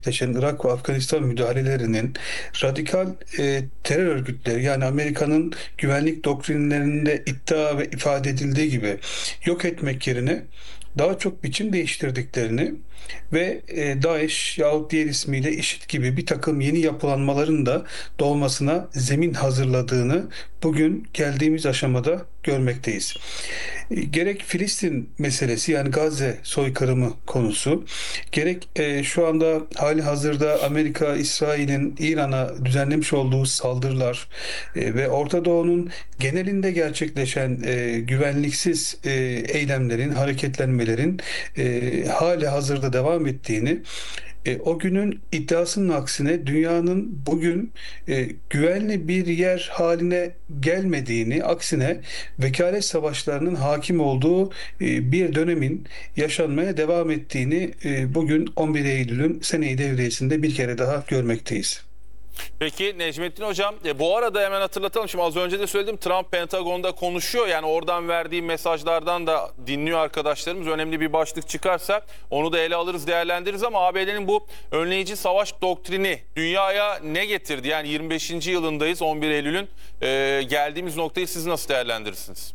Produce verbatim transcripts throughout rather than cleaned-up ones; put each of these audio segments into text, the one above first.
gerçekleşen Irak ve Afganistan müdahalelerinin radikal e, terör örgütleri, yani Amerika'nın güvenlik doktrinlerinde iddia ve ifade edildiği gibi yok etmek yerine daha çok biçim değiştirdiklerini ve e, DAEŞ yahut diğer ismiyle IŞİD gibi bir takım yeni yapılanmaların da doğmasına zemin hazırladığını bugün geldiğimiz aşamada görmekteyiz. E, Gerek Filistin meselesi, yani Gazze soykırımı konusu, gerek e, şu anda hali hazırda Amerika, İsrail'in İran'a düzenlemiş olduğu saldırılar e, ve Orta Doğu'nun genelinde gerçekleşen e, güvenliksiz e, eylemlerin, hareketlenmelerin e, hali hazırda devam ettiğini, e, o günün iddiasının aksine dünyanın bugün e, güvenli bir yer haline gelmediğini, aksine vekalet savaşlarının hakim olduğu e, bir dönemin yaşanmaya devam ettiğini e, bugün on bir Eylül'ün seneyi devriyesinde bir kere daha görmekteyiz. Peki Necmettin Hocam, e, bu arada hemen hatırlatalım. Şimdi az önce de söyledim, Trump Pentagon'da konuşuyor. Yani oradan verdiği mesajlardan da dinliyor arkadaşlarımız. Önemli bir başlık çıkarsa onu da ele alırız, değerlendiririz. Ama A B D'nin bu önleyici savaş doktrini dünyaya ne getirdi? Yani yirmi beşinci yılındayız, on bir Eylül'ün. E, geldiğimiz noktayı siz nasıl değerlendirirsiniz?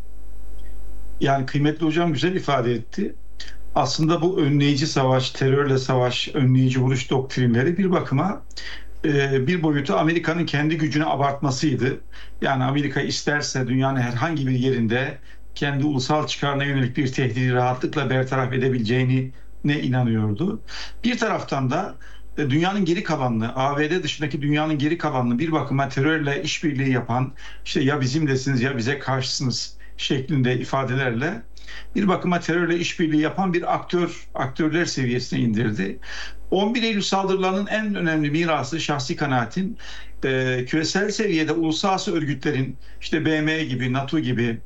Yani kıymetli hocam güzel ifade etti. Aslında bu önleyici savaş, terörle savaş, önleyici vuruş doktrinleri bir bakıma e, bir boyutu Amerika'nın kendi gücünü abartmasıydı. Yani Amerika isterse dünyanın herhangi bir yerinde kendi ulusal çıkarına yönelik bir tehdidi rahatlıkla bertaraf edebileceğini ne inanıyordu. Bir taraftan da e, dünyanın geri kalanını, A B D dışındaki dünyanın geri kalanını bir bakıma terörle işbirliği yapan, işte ya bizimlesiniz ya bize karşısınız şeklinde ifadelerle bir bakıma terörle işbirliği yapan bir aktör, aktörler seviyesine indirdi. on bir Eylül saldırılarının en önemli mirası şahsi kanaatin e, küresel seviyede uluslararası örgütlerin, işte B M gibi, NATO gibi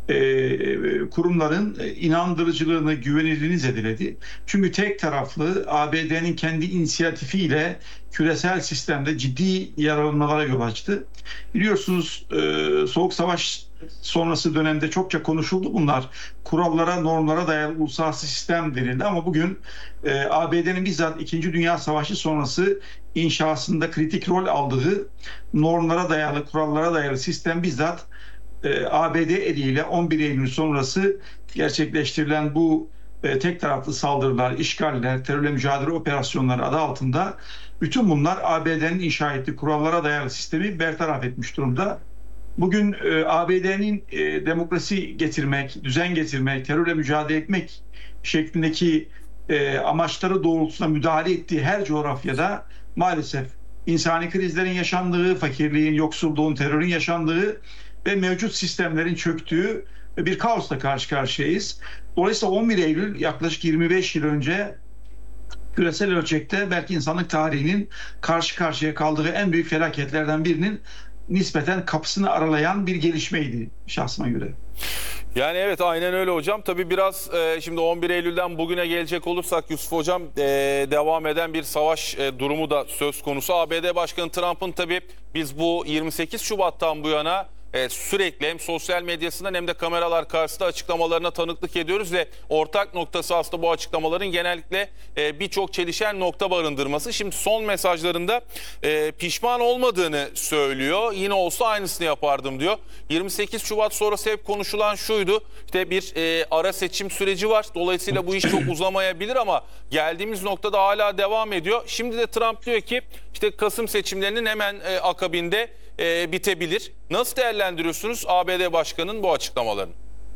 e, kurumların inandırıcılığını, güvenilirliğini zedeledi. Çünkü tek taraflı A B D'nin kendi inisiyatifiyle küresel sistemde ciddi yaralanmalara yol açtı. Biliyorsunuz e, Soğuk Savaş sonrası dönemde çokça konuşuldu bunlar. Kurallara, normlara dayalı uluslararası sistem denildi ama bugün e, A B D'nin bizzat İkinci Dünya Savaşı sonrası inşasında kritik rol aldığı normlara dayalı, kurallara dayalı sistem bizzat e, A B D eliyle on bir Eylül sonrası gerçekleştirilen bu e, tek taraflı saldırılar, işgaller, terörle mücadele operasyonları adı altında bütün bunlar A B D'nin inşa ettiği kurallara dayalı sistemi bertaraf etmiş durumda. Bugün e, A B D'nin e, demokrasi getirmek, düzen getirmek, terörle mücadele etmek şeklindeki e, amaçları doğrultusunda müdahale ettiği her coğrafyada maalesef insani krizlerin yaşandığı, fakirliğin, yoksulluğun, terörün yaşandığı ve mevcut sistemlerin çöktüğü bir kaosla karşı karşıyayız. Dolayısıyla on bir Eylül yaklaşık yirmi beş yıl önce küresel ölçekte belki insanlık tarihinin karşı karşıya kaldığı en büyük felaketlerden birinin nispeten kapısını aralayan bir gelişmeydi şahsıma göre. Yani evet, aynen öyle hocam. Tabii biraz e, şimdi on bir Eylül'den bugüne gelecek olursak Yusuf Hocam, e, devam eden bir savaş e, durumu da söz konusu. A B D Başkanı Trump'ın tabii biz bu yirmi sekiz Şubat'tan bu yana e, sürekli hem sosyal medyasından hem de kameralar karşısında açıklamalarına tanıklık ediyoruz ve ortak noktası aslında bu açıklamaların genellikle e, birçok çelişen nokta barındırması. Şimdi son mesajlarında e, pişman olmadığını söylüyor. Yine olsa aynısını yapardım diyor. yirmi sekiz Şubat sonrası hep konuşulan şuydu: İşte bir e, ara seçim süreci var. Dolayısıyla bu iş çok uzamayabilir ama geldiğimiz noktada hala devam ediyor. Şimdi de Trump diyor ki işte Kasım seçimlerinin hemen e, akabinde e, bitebilir. Nasıl değerlendiriyorsunuz A B D Başkanı'nın bu açıklamalarını?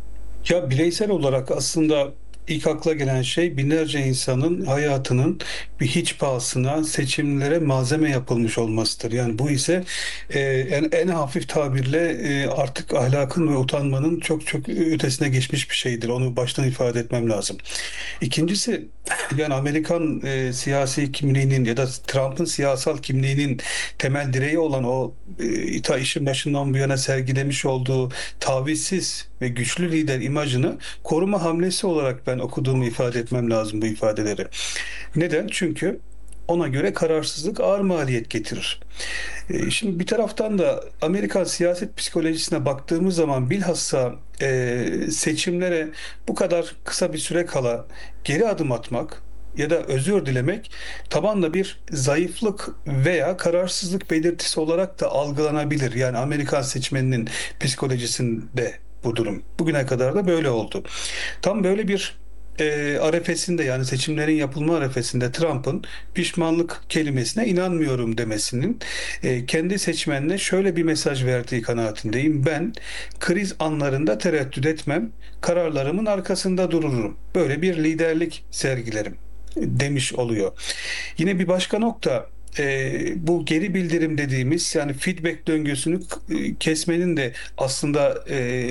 Ya bireysel olarak aslında ilk akla gelen şey binlerce insanın hayatının bir hiç pahasına seçimlere malzeme yapılmış olmasıdır. Yani bu ise e, en, en hafif tabirle e, artık ahlakın ve utanmanın çok çok ötesine geçmiş bir şeydir. Onu baştan ifade etmem lazım. İkincisi, yani Amerikan e, siyasi kimliğinin ya da Trump'ın siyasal kimliğinin temel direği olan o e, ta işin başından bu yana sergilemiş olduğu tavizsiz ve güçlü lider imajını koruma hamlesi olarak ben okuduğumu ifade etmem lazım bu ifadeleri. Neden? Çünkü ona göre kararsızlık ağır maliyet getirir. E, Şimdi bir taraftan da Amerikan siyaset psikolojisine baktığımız zaman bilhassa e, seçimlere bu kadar kısa bir süre kala geri adım atmak ya da özür dilemek tabanda bir zayıflık veya kararsızlık belirtisi olarak da algılanabilir. Yani Amerikan seçmeninin psikolojisinde bu durum. Bugüne kadar da böyle oldu. Tam böyle bir e, arefesinde, yani seçimlerin yapılma arefesinde Trump'ın pişmanlık kelimesine inanmıyorum demesinin e, kendi seçmenine şöyle bir mesaj verdiği kanaatindeyim. Ben kriz anlarında tereddüt etmem, kararlarımın arkasında dururum. Böyle bir liderlik sergilerim demiş oluyor. Yine bir başka nokta, e, bu geri bildirim dediğimiz, yani feedback döngüsünü e, kesmenin de aslında e,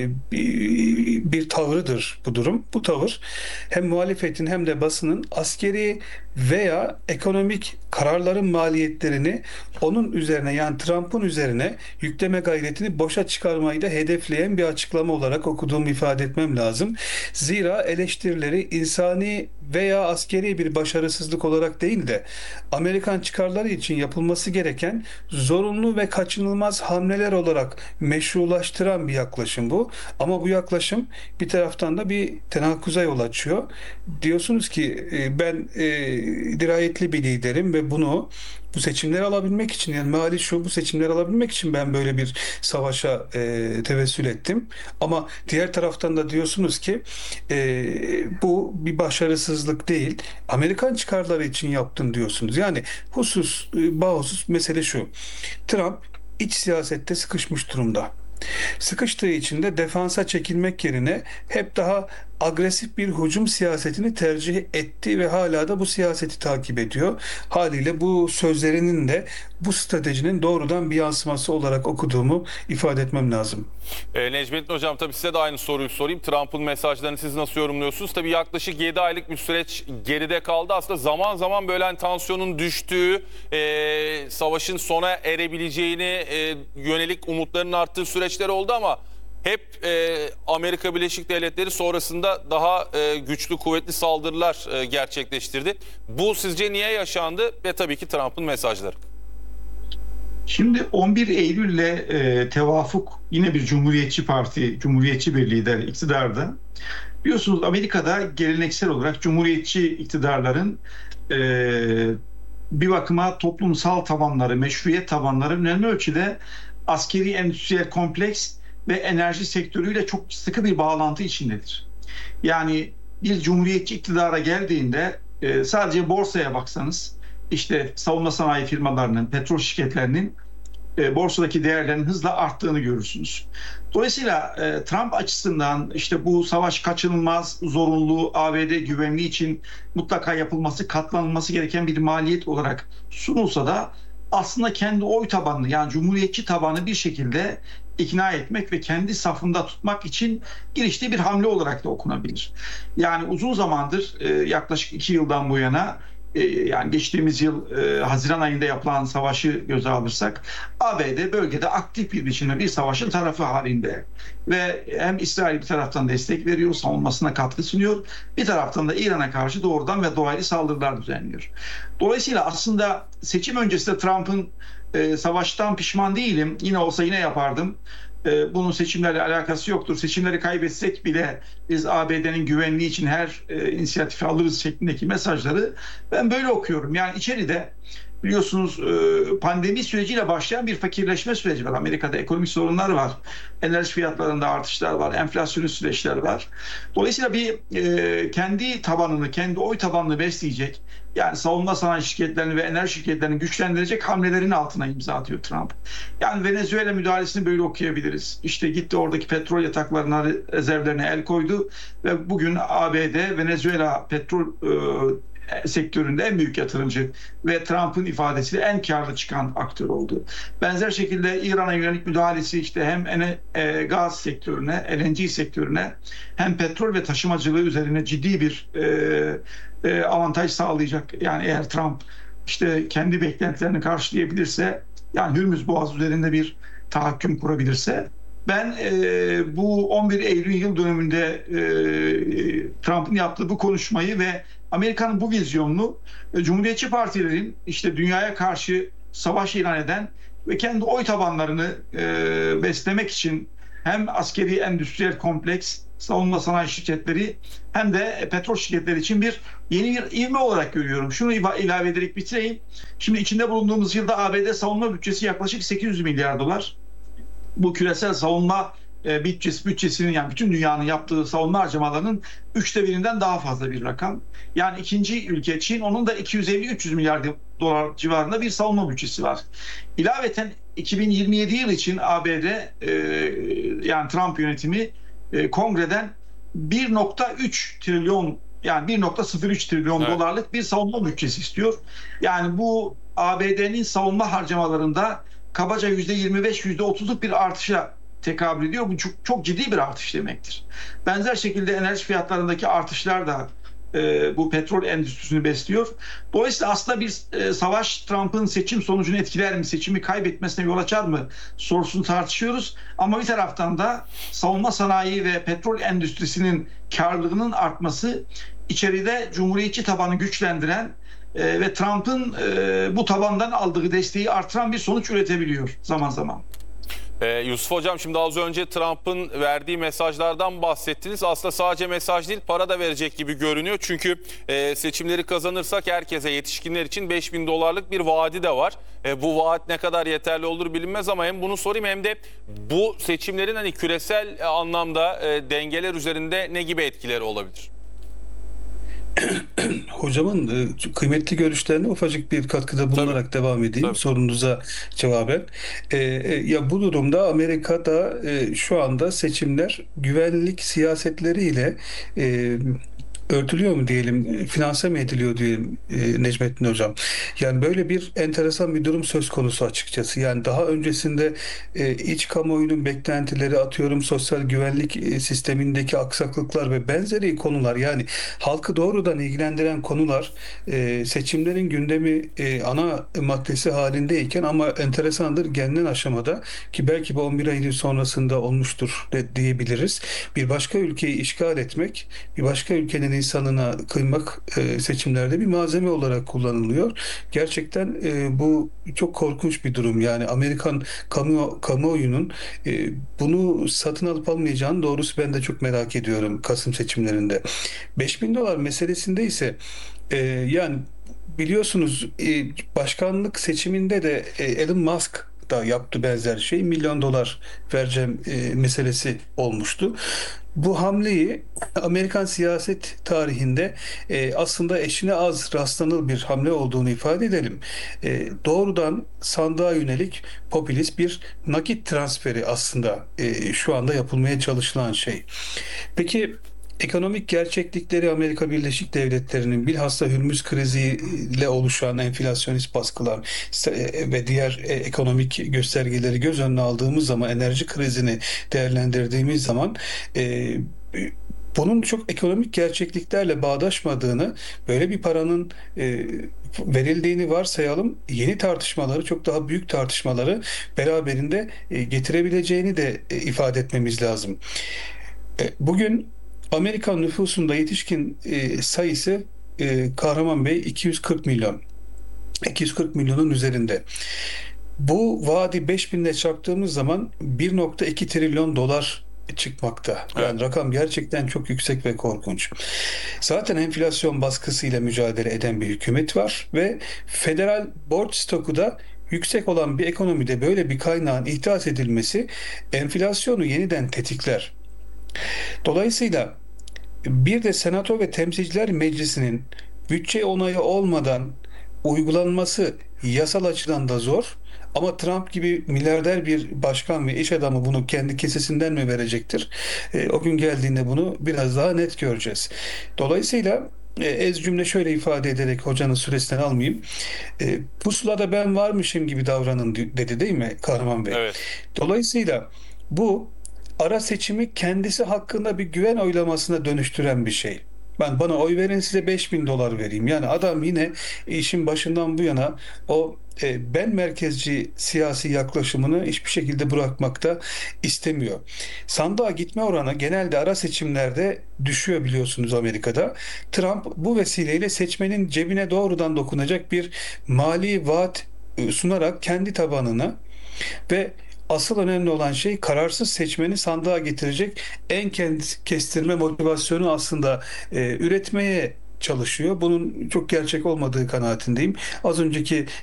bir, bir tavrıdır bu durum. Bu tavır hem muhalefetin hem de basının askeri veya ekonomik kararların maliyetlerini onun üzerine, yani Trump'ın üzerine yükleme gayretini boşa çıkarmayı da hedefleyen bir açıklama olarak okuduğumu ifade etmem lazım. Zira eleştirileri insani veya askeri bir başarısızlık olarak değil de Amerikan çıkarları için yapılması gereken zorunlu ve kaçınılmaz hamleler olarak meşrulaştıran bir yaklaşım bu. Ama bu yaklaşım bir taraftan da bir tenakkuza yol açıyor. Diyorsunuz ki e, ben e, dirayetli bir liderim ve bunu bu seçimleri alabilmek için, yani mali şu bu seçimleri alabilmek için ben böyle bir savaşa e, tevessül ettim. Ama diğer taraftan da diyorsunuz ki e, bu bir başarısızlık değil, Amerikan çıkarları için yaptım diyorsunuz. Yani husus, e, bahusus mesele şu: Trump iç siyasette sıkışmış durumda. Sıkıştığı için de defansa çekilmek yerine hep daha agresif bir hücum siyasetini tercih etti ve hala da bu siyaseti takip ediyor. Haliyle bu sözlerinin de bu stratejinin doğrudan bir yansıması olarak okuduğumu ifade etmem lazım. E, Necmettin Hocam, tabii size de aynı soruyu sorayım. Trump'ın mesajlarını siz nasıl yorumluyorsunuz? Tabii yaklaşık yedi aylık bir süreç geride kaldı. Aslında zaman zaman böyle hani tansiyonun düştüğü, e, savaşın sona erebileceğini e, yönelik umutların arttığı süreçler oldu ama hep e, Amerika Birleşik Devletleri sonrasında daha e, güçlü, kuvvetli saldırılar e, gerçekleştirdi. Bu sizce niye yaşandı? Ve tabii ki Trump'ın mesajları. Şimdi on bir Eylül'le e, tevafuk yine bir Cumhuriyetçi Parti, Cumhuriyetçi bir lider iktidarda. Biliyorsunuz Amerika'da geleneksel olarak Cumhuriyetçi iktidarların e, bir bakıma toplumsal tabanları, meşruiyet tabanları önemli ölçüde askeri endüstriyel kompleks ve enerji sektörüyle çok sıkı bir bağlantı içindedir. Yani bir Cumhuriyetçi iktidara geldiğinde e, sadece borsaya baksanız, işte savunma sanayi firmalarının, petrol şirketlerinin e, borsadaki değerlerinin hızla arttığını görürsünüz. Dolayısıyla e, Trump açısından işte bu savaş kaçınılmaz, zorunlu, A B D güvenliği için mutlaka yapılması, katlanılması gereken bir maliyet olarak sunulsa da aslında kendi oy tabanını, yani Cumhuriyetçi tabanı bir şekilde ikna etmek ve kendi safında tutmak için giriştiği bir hamle olarak da okunabilir. Yani uzun zamandır, e, yaklaşık iki yıldan bu yana, yani geçtiğimiz yıl e, Haziran ayında yapılan savaşı göze alırsak, A B D bölgede aktif bir biçimde bir savaşın tarafı halinde ve hem İsrail bir taraftan destek veriyor, savunmasına katkı sunuyor, bir taraftan da İran'a karşı doğrudan ve dolaylı saldırılar düzenliyor. Dolayısıyla aslında seçim öncesinde Trump'ın e, savaştan pişman değilim, yine olsa yine yapardım, bunun seçimlerle alakası yoktur, seçimleri kaybetsek bile biz A B D'nin güvenliği için her e, inisiyatifi alırız şeklindeki mesajları ben böyle okuyorum. Yani içeride biliyorsunuz e, pandemi süreciyle başlayan bir fakirleşme süreci var. Amerika'da ekonomik sorunlar var. Enerji fiyatlarında artışlar var. Enflasyonist süreçler var. Dolayısıyla bir e, kendi tabanını, kendi oy tabanını besleyecek, yani savunma sanayi şirketlerini ve enerji şirketlerini güçlendirecek hamlelerin altına imza atıyor Trump. Yani Venezuela müdahalesini böyle okuyabiliriz. İşte gitti oradaki petrol yataklarına, rezervlerine el koydu ve bugün A B D Venezuela petrol e, sektöründe en büyük yatırımcı ve Trump'ın ifadesiyle en karlı çıkan aktör oldu. Benzer şekilde İran'a yönelik müdahalesi işte hem e, gaz sektörüne, L N G sektörüne, hem petrol ve taşımacılığı üzerine ciddi bir e, e, avantaj sağlayacak. Yani eğer Trump işte kendi beklentilerini karşılayabilirse, yani Hürmüz Boğazı üzerinde bir tahakküm kurabilirse, ben e, bu on bir Eylül yıl dönümünde e, Trump'ın yaptığı bu konuşmayı ve Amerika'nın bu vizyonunu e, Cumhuriyetçi partilerin işte dünyaya karşı savaş ilan eden ve kendi oy tabanlarını e, beslemek için hem askeri endüstriyel kompleks, savunma sanayi şirketleri hem de petrol şirketleri için bir yeni bir ivme olarak görüyorum. Şunu ilave ederek bitireyim. Şimdi içinde bulunduğumuz yılda A B D savunma bütçesi yaklaşık sekiz yüz milyar dolar. Bu küresel savunma e, bütçesi, bütçesinin, yani bütün dünyanın yaptığı savunma harcamalarının üçte birinden daha fazla bir rakam. Yani ikinci ülke Çin, onun da iki yüz elli üç yüz milyar dolar civarında bir savunma bütçesi var. İlaveten iki bin yirmi yedi yıl için A B D e, yani Trump yönetimi e, kongreden bir nokta üç trilyon, yani bir nokta sıfır üç trilyon Evet. dolarlık bir savunma bütçesi istiyor. Yani bu A B D'nin savunma harcamalarında kabaca yüzde yirmi beş yüzde otuzluk bir artışa tekabül ediyor. Bu çok, çok ciddi bir artış demektir. Benzer şekilde enerji fiyatlarındaki artışlar da e, bu petrol endüstrisini besliyor. Dolayısıyla aslında bir e, savaş Trump'ın seçim sonucunu etkiler mi, seçimi kaybetmesine yol açar mı sorusunu tartışıyoruz. Ama bir taraftan da savunma sanayi ve petrol endüstrisinin karlılığının artması içeride Cumhuriyetçi tabanı güçlendiren e, ve Trump'ın e, bu tabandan aldığı desteği artıran bir sonuç üretebiliyor zaman zaman. Ee, Yusuf Hocam, şimdi az önce Trump'ın verdiği mesajlardan bahsettiniz. Aslında sadece mesaj değil, para da verecek gibi görünüyor. Çünkü e, seçimleri kazanırsak herkese, yetişkinler için beş bin dolarlık bir vaadi de var. E, bu vaat ne kadar yeterli olur bilinmez ama hem bunu sorayım hem de bu seçimlerin hani küresel anlamda e, dengeler üzerinde ne gibi etkileri olabilir? Hocamın e, kıymetli görüşlerine ufacık bir katkıda bulunarak devam edeyim Tabii. sorunuza cevaben. E, e, ya bu durumda Amerika'da e, şu anda seçimler güvenlik siyasetleriyle e, örtülüyor mu diyelim, finanse mi ediliyor diyelim e, Necmettin Hocam. Yani böyle bir enteresan bir durum söz konusu açıkçası. Yani daha öncesinde e, iç kamuoyunun beklentileri, atıyorum sosyal güvenlik e, sistemindeki aksaklıklar ve benzeri konular, yani halkı doğrudan ilgilendiren konular e, seçimlerin gündemi e, ana maddesi halindeyken, ama enteresandır, gelinen aşamada ki belki bu on bir Eylül sonrasında olmuştur de, diyebiliriz. Bir başka ülkeyi işgal etmek, bir başka ülkenin insanına kıymak e, seçimlerde bir malzeme olarak kullanılıyor. Gerçekten e, bu çok korkunç bir durum. Yani Amerikan kamu, kamuoyunun e, bunu satın alıp almayacağını doğrusu ben de çok merak ediyorum Kasım seçimlerinde. beş bin dolar meselesinde ise e, yani biliyorsunuz e, başkanlık seçiminde de e, Elon Musk da yaptı benzer şey. Milyon dolar vereceğim e, meselesi olmuştu. Bu hamleyi Amerikan siyaset tarihinde e, aslında eşine az rastlanır bir hamle olduğunu ifade edelim. E, doğrudan sandığa yönelik popülist bir nakit transferi aslında e, şu anda yapılmaya çalışılan şey. Peki ekonomik gerçeklikleri Amerika Birleşik Devletleri'nin, bilhassa Hürmüz kriziyle oluşan enflasyonist baskılar se- ve diğer e, ekonomik göstergeleri göz önüne aldığımız zaman, enerji krizini değerlendirdiğimiz zaman e, bunun çok ekonomik gerçekliklerle bağdaşmadığını, böyle bir paranın e, verildiğini varsayalım, yeni tartışmaları, çok daha büyük tartışmaları beraberinde e, getirebileceğini de e, ifade etmemiz lazım. E, Bugün Amerikan nüfusunda yetişkin e, sayısı e, Kahraman Bey iki yüz kırk milyon. iki yüz kırk milyonun üzerinde. Bu vaadi beş binle çarptığımız zaman bir nokta iki trilyon dolar çıkmakta. Evet. Yani rakam gerçekten çok yüksek ve korkunç. Zaten enflasyon baskısıyla mücadele eden bir hükümet var ve federal borç stoku da yüksek olan bir ekonomide böyle bir kaynağın ihdas edilmesi enflasyonu yeniden tetikler. Dolayısıyla bir de Senato ve Temsilciler Meclisi'nin bütçe onayı olmadan uygulanması yasal açıdan da zor. Ama Trump gibi milyarder bir başkan ve iş adamı bunu kendi kesesinden mi verecektir? E, o gün geldiğinde bunu biraz daha net göreceğiz. Dolayısıyla e, ez cümle şöyle ifade ederek hocanın süresinden almayayım. E, pusulada ben varmışım gibi davranın dedi, değil mi Kahraman Bey? Evet. Dolayısıyla bu ara seçimi kendisi hakkında bir güven oylamasına dönüştüren bir şey. Ben bana oy verin, size beş bin dolar vereyim. Yani adam yine işin başından bu yana o e, ben merkezci siyasi yaklaşımını hiçbir şekilde bırakmakta istemiyor. Sandığa gitme oranı genelde ara seçimlerde düşüyor biliyorsunuz Amerika'da. Trump bu vesileyle seçmenin cebine doğrudan dokunacak bir mali vaat e, sunarak kendi tabanına ve asıl önemli olan şey kararsız seçmeni sandığa getirecek en kendisi kestirme motivasyonu aslında e, üretmeye çalışıyor. Bunun çok gerçek olmadığı kanaatindeyim. Az önceki